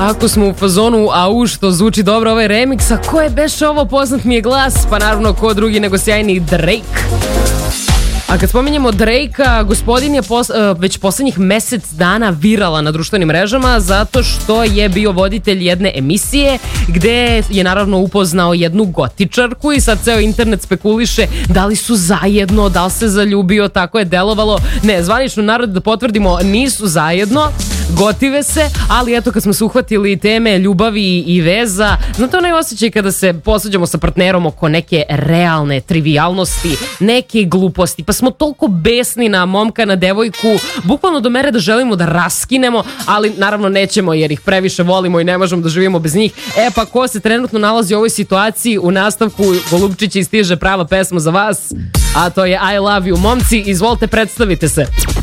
Ako smo u fazonu, au što zvuči dobro ovaj remix, a ko je beše ovo, poznat mi je glas, pa naravno ko drugi nego sjajni Drake. A kad spominjemo Drake-a, gospodin je već poslednjih mesec dana virala na društvenim mrežama zato što je bio voditelj jedne emisije gde je naravno upoznao jednu gotičarku i sad ceo internet spekuliše da li su zajedno, da li se zaljubio, tako je delovalo. Ne, zvanično narod da potvrdimo, nisu zajedno, gotive se, ali eto kad smo se uhvatili teme ljubavi i veza, znate onaj osjećaj kada se posvađamo sa partnerom oko neke realne trivijalnosti, neke gluposti, pa smo toliko besni na momka, na devojku, bukvalno do mere da želimo da raskinemo, ali naravno nećemo jer ih previše volimo i ne možemo da živimo bez njih. E pa ko se trenutno nalazi u ovoj situaciji, u nastavku Golubčića i stiže prava pesma za vas, a to je I Love You. Momci, izvolite, predstavite se.